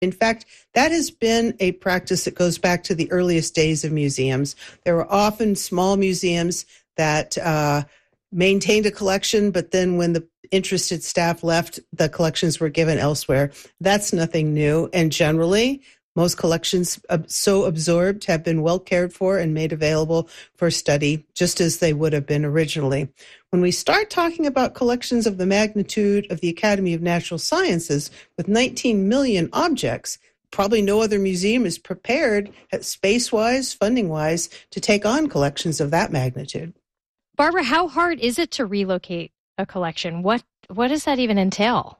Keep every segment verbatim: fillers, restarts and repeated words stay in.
In fact, that has been a practice that goes back to the earliest days of museums. There were often small museums that uh, maintained a collection, but then when the interested staff left, the collections were given elsewhere. That's nothing new. And generally, most collections uh, so absorbed have been well cared for and made available for study, just as they would have been originally. When we start talking about collections of the magnitude of the Academy of Natural Sciences with nineteen million objects, probably no other museum is prepared, space-wise, funding-wise, to take on collections of that magnitude. Barbara, how hard is it to relocate a collection? What what does that even entail?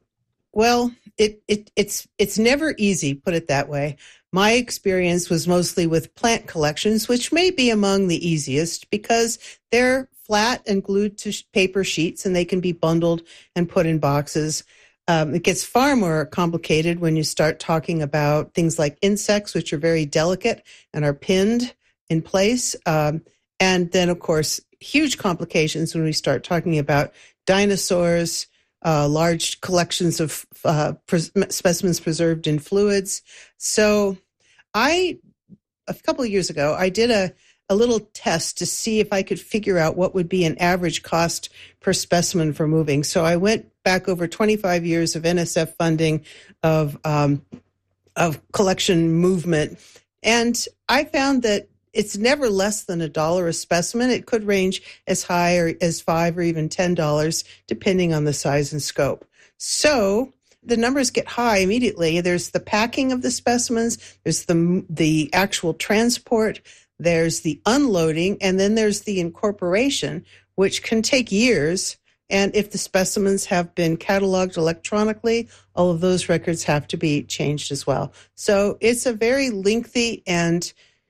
Well, it, it it's it's never easy, put it that way. My experience was mostly with plant collections, which may be among the easiest because they're flat and glued to paper sheets and they can be bundled and put in boxes. Um, it gets far more complicated when you start talking about things like insects, which are very delicate and are pinned in place. Um, and then, of course, huge complications when we start talking about dinosaurs, uh, large collections of uh, pres- specimens preserved in fluids. So I, a couple of years ago, I did a, a little test to see if I could figure out what would be an average cost per specimen for moving. So I went back over twenty-five years of N S F funding of um, of collection movement, and I found that it's never less than a dollar a specimen. It could range as high or as five or even ten dollars, depending on the size and scope. So the numbers get high immediately. There's the packing of the specimens, there's the the actual transport, there's the unloading, and then there's the incorporation, which can take years. And if the specimens have been cataloged electronically, all of those records have to be changed as well. So it's a very lengthy and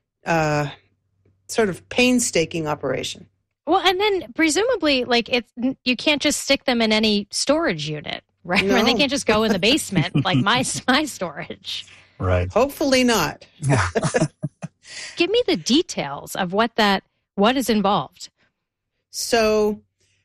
uh, sort of painstaking operation. Well, and then presumably, like, it's, you can't just stick them in any storage unit, right? No. They can't just go in the basement like my my storage. Right. Hopefully not. Give me the details of what that what is involved. So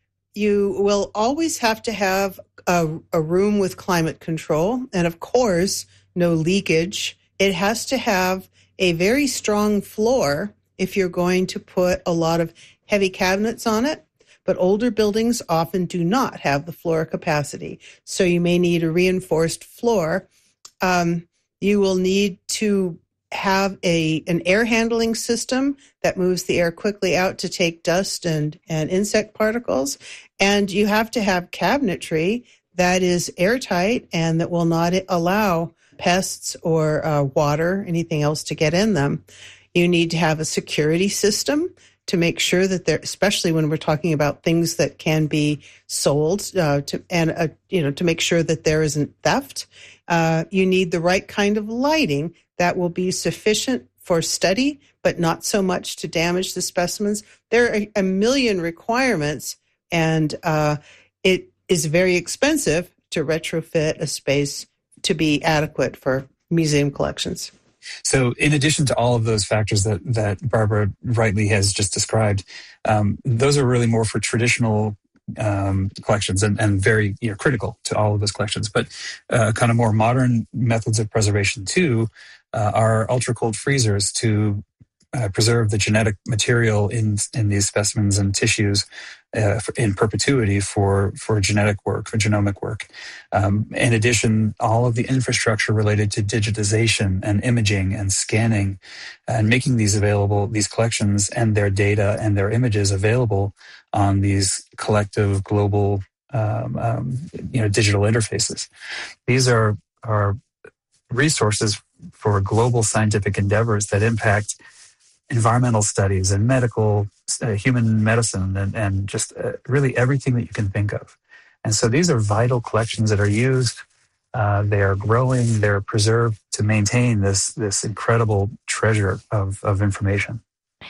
you will always have to have a, a room with climate control, and of course, no leakage. It has to have a very strong floor if you're going to put a lot of heavy cabinets on it. But older buildings often do not have the floor capacity, so you may need a reinforced floor. Um, you will need to have a an air handling system that moves the air quickly out to take dust and, and insect particles. And you have to have cabinetry that is airtight and that will not allow pests or uh, water, anything else to get in them. You need to have a security system to make sure that there, especially when we're talking about things that can be sold, uh, to, and uh, you know, to make sure that there isn't theft. Uh, you need the right kind of lighting that will be sufficient for study, but not so much to damage the specimens. There are a, a million requirements, and uh, it is very expensive to retrofit a space to be adequate for museum collections. So in addition to all of those factors that, that Barbara rightly has just described, um, those are really more for traditional um, collections and, and very you know, critical to all of those collections. But uh, kind of more modern methods of preservation too uh, are ultra-cold freezers to uh, preserve the genetic material in, in these specimens and tissues uh, for, in perpetuity for, for genetic work, for genomic work. Um, in addition, all of the infrastructure related to digitization and imaging and scanning and making these available, these collections and their data and their images available on these collective global um, um, you know, digital interfaces. These are, are resources for global scientific endeavors that impact environmental studies and medical, uh, human medicine, and, and just uh, really everything that you can think of. And so these are vital collections that are used. Uh, they are growing. They're preserved to maintain this this incredible treasure of, of information.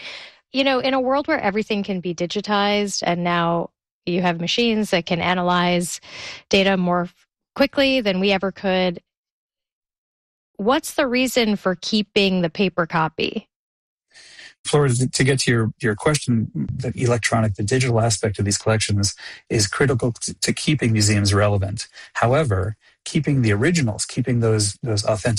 You know, in a world where everything can be digitized, and now you have machines that can analyze data more quickly than we ever could, what's the reason for keeping the paper copy? Flora, to get to your, your question, the electronic, the digital aspect of these collections is critical to, to keeping museums relevant. However, keeping the originals, keeping those those authentic